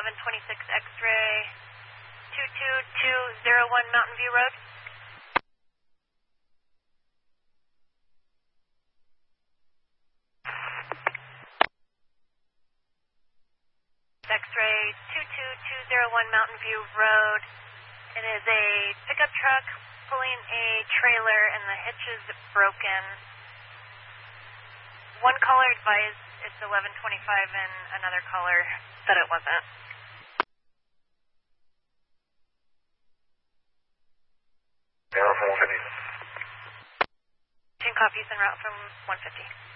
1126 X-ray 22201 Mountain View Road. X-ray 22201 Mountain View Road. It is a pickup truck pulling a trailer and the hitch is broken. One caller advised it's 1125 and another caller said it wasn't. Arrow from 150. Two copies en route from 150.